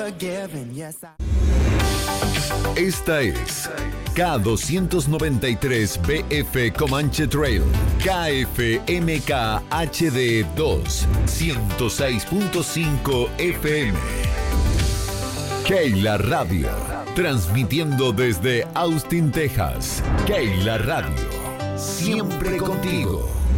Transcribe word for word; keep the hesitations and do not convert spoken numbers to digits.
forgiven, yes I... Esta es K doscientos noventa y tres B F Comanche Trail, K F M K H D dos, ciento seis punto cinco F M. Keila Radio, transmitiendo desde Austin, Texas. Keila Radio, siempre contigo.